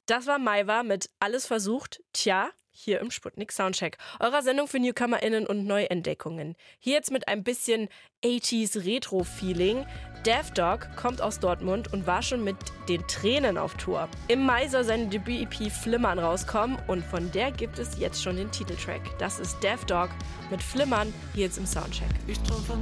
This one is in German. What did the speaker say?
Das war Maiwa mit Alles versucht, tja, hier im Sputnik Soundcheck. Eurer Sendung für NewcomerInnen und Neuentdeckungen. Hier jetzt mit ein bisschen 80s Retro-Feeling. Daft Dog kommt aus Dortmund und war schon mit den Tränen auf Tour. Im Mai soll seine Debüt-EP Flimmern rauskommen und von der gibt es jetzt schon den Titeltrack. Das ist Daft Dog mit Flimmern hier jetzt im Soundcheck. Ich träum von